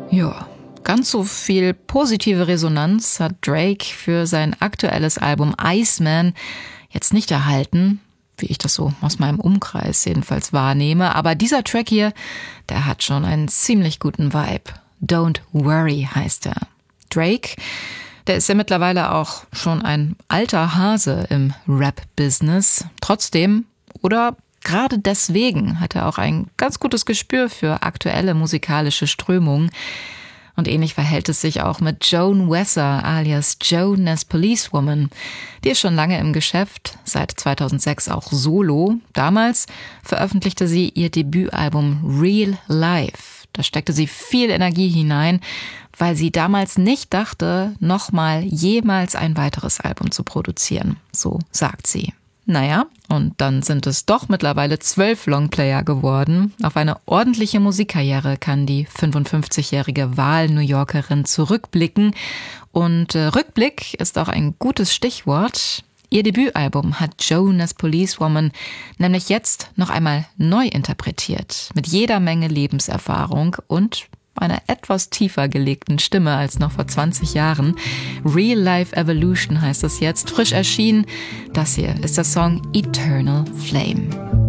Ja, ganz so viel positive Resonanz hat Drake für sein aktuelles Album Iceman jetzt nicht erhalten, wie ich das so aus meinem Umkreis jedenfalls wahrnehme. Aber dieser Track hier, der hat schon einen ziemlich guten Vibe. Don't Worry heißt er. Drake, der ist ja mittlerweile auch schon ein alter Hase im Rap-Business. Trotzdem, oder gerade deswegen, hat er auch ein ganz gutes Gespür für aktuelle musikalische Strömungen. Und ähnlich verhält es sich auch mit Joan Wesser alias Jonas Policewoman. Die ist schon lange im Geschäft, seit 2006 auch solo. Damals veröffentlichte sie ihr Debütalbum Real Life. Da steckte sie viel Energie hinein, weil sie damals nicht dachte, nochmal jemals ein weiteres Album zu produzieren. So sagt sie. Naja, und dann sind es doch mittlerweile 12 Longplayer geworden. Auf eine ordentliche Musikkarriere kann die 55-jährige Wahl-New Yorkerin zurückblicken. Und Rückblick ist auch ein gutes Stichwort. Ihr Debütalbum hat Jonas Policewoman nämlich jetzt noch einmal neu interpretiert. Mit jeder Menge Lebenserfahrung und einer etwas tiefer gelegten Stimme als noch vor 20 Jahren. Real Life Evolution heißt es jetzt, frisch erschienen. Das hier ist der Song Eternal Flame.